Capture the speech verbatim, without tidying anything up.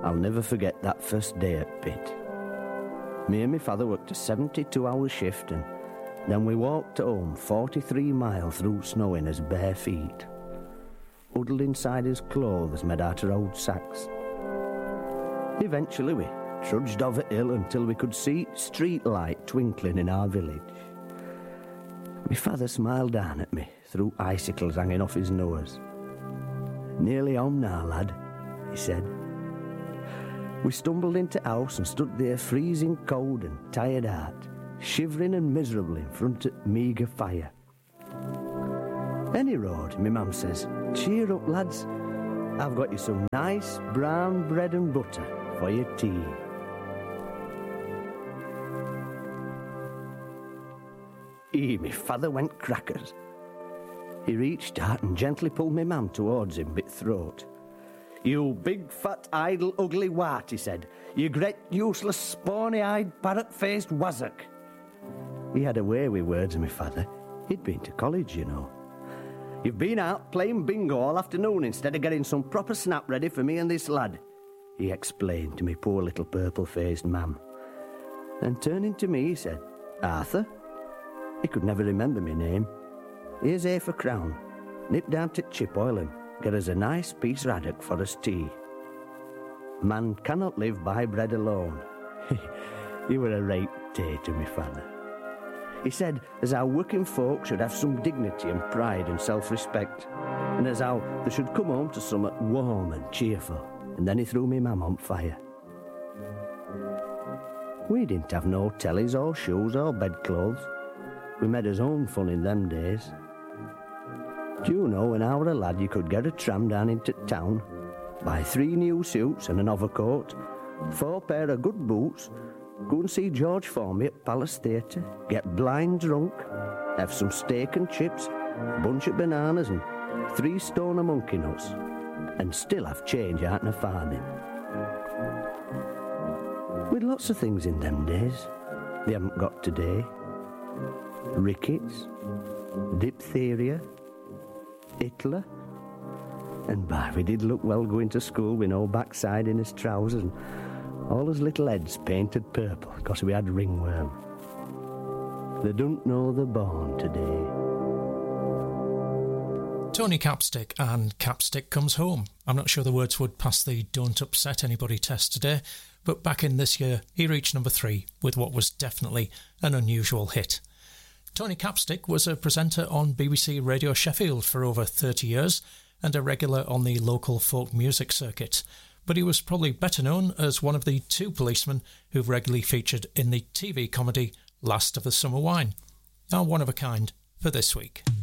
I'll never forget that first day at Pitt. Me and my father worked a seventy-two hour shift, and then we walked home forty-three miles through snow in his bare feet, huddled inside his clothes made out of old sacks. Eventually we trudged over hill until we could see street light twinkling in our village. My father smiled down at me through icicles hanging off his nose. "Nearly home now, lad," he said. We stumbled into house and stood there freezing cold and tired out, shivering and miserable in front of meagre fire. "Any road," my mum says. "Cheer up, lads. I've got you some nice brown bread and butter for your tea." Ee, my father went crackers. He reached out and gently pulled my mum towards him by the throat. "You big, fat, idle, ugly wart," he said. "You great, useless, spawny-eyed, parrot-faced wazzock." He had a way with words, my father. He'd been to college, you know. "You've been out playing bingo all afternoon instead of getting some proper snap ready for me and this lad," he explained to me poor little purple-faced mam. Then turning to me, he said, "Arthur?" He could never remember my name. "Here's half a crown. Nip down to Chipoil and get us a nice piece of haddock for us tea. Man cannot live by bread alone." He were a right day to me father. He said as how working folk should have some dignity and pride and self-respect, and as how they should come home to somewhat warm and cheerful, and then he threw me mam on fire. We didn't have no tellies or shoes or bedclothes. We made us own fun in them days. Do you know, when I were a lad, you could get a tram down into town, buy three new suits and an overcoat, four pair of good boots, go and see George Formby at Palace Theatre, get blind drunk, have some steak and chips, a bunch of bananas and three stone of monkey nuts, and still have change out in a farthing. We'd lots of things in them days they haven't got today. Rickets, diphtheria, Hitler, and by we did look well going to school with no backside in his trousers and all his little heads painted purple because we had ringworm. They don't know they're born today. Tony Capstick and Capstick Comes Home. I'm not sure the words would pass the Don't Upset Anybody test today, but back in this year he reached number three with what was definitely an unusual hit. Tony Capstick was a presenter on B B C Radio Sheffield for over thirty years and a regular on the local folk music circuit, but he was probably better known as one of the two policemen who've regularly featured in the T V comedy Last of the Summer Wine. Our one of a kind for this week.